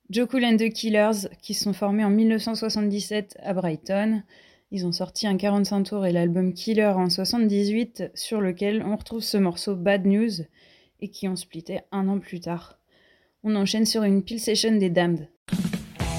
Joe Cool and the Killers, qui se sont formés en 1977 à Brighton. Ils ont sorti un 45 tours et l'album Killer en 78, sur lequel on retrouve ce morceau Bad News, et qui ont splitté un an plus tard. On enchaîne sur une pile session des Damned.